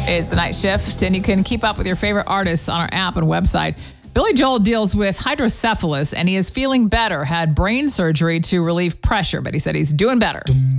It's the Night Shift, and you can keep up with your favorite artists on our app and website. Billy Joel deals with hydrocephalus, and he is feeling better. Had brain surgery to relieve pressure, but he said he's doing better.